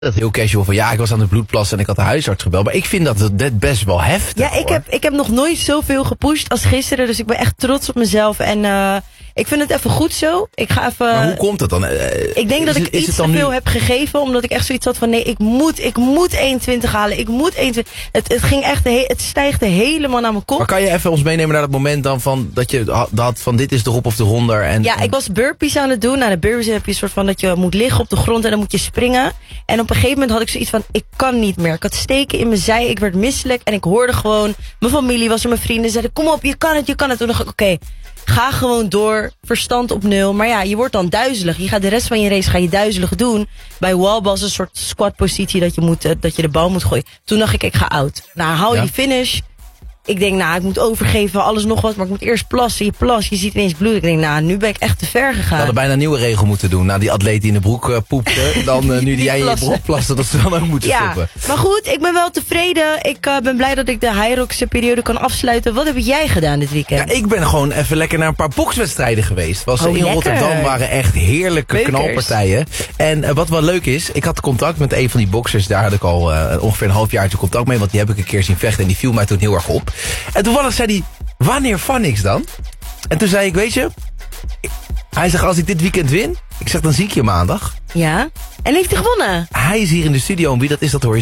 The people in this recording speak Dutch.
Dat heel casual van ik was aan het bloedplassen en ik had de huisarts gebeld. Maar ik vind dat best wel heftig. Ja, ik heb nog nooit zoveel gepusht als gisteren. Dus ik ben echt trots op mezelf. En ik vind het even goed zo. Ik ga even. Maar hoe komt dat dan? Ik denk dat ik iets te veel heb gegeven. Omdat ik echt zoiets had van nee, ik moet 21 halen. Ik moet 21. Het ging echt, het stijgde helemaal naar mijn kop. Maar kan je even ons meenemen naar dat moment dan van dat je had van dit is de rop of de ronder? Ik was burpees aan het doen. Nou, de burpees heb je een soort van dat je moet liggen op de grond en dan moet je springen. En op een gegeven moment had ik zoiets van, ik kan niet meer. Ik had steken in mijn zij, ik werd misselijk en ik hoorde gewoon, mijn familie was er, mijn vrienden zeiden, kom op, je kan het. Toen dacht ik, oké, ga gewoon door, verstand op 0. Maar ja, je wordt dan duizelig. Je gaat de rest van je race duizelig doen. Bij wallballs een soort squat positie dat je de bal moet gooien. Toen dacht ik ga out. Nou, hou je die finish. Ik denk, ik moet overgeven, alles nog wat, maar ik moet eerst plassen. Je ziet ineens bloed. Ik denk, nu ben ik echt te ver gegaan. We hadden bijna een nieuwe regel moeten doen. Die atleet die in de broek poepte, dan nu die jij in je broek plaste, dat ze dan ook moeten stoppen. Maar goed, ik ben wel tevreden. Ik ben blij dat ik de Hyrox periode kan afsluiten. Wat heb jij gedaan dit weekend? Ja, ik ben gewoon even lekker naar een paar bokswedstrijden geweest. In Rotterdam waren echt heerlijke knalpartijen. En wat wel leuk is, ik had contact met een van die boksers. Daar had ik al ongeveer een half jaar contact mee, want die heb ik een keer zien vechten en die viel mij toen heel erg op. En toevallig zei hij, wanneer Vanix dan? En toen zei ik, weet je, hij zegt, als ik dit weekend win, ik zeg, dan zie ik je maandag. Ja, en heeft hij gewonnen? Hij is hier in de studio en wie dat is, dat hoor je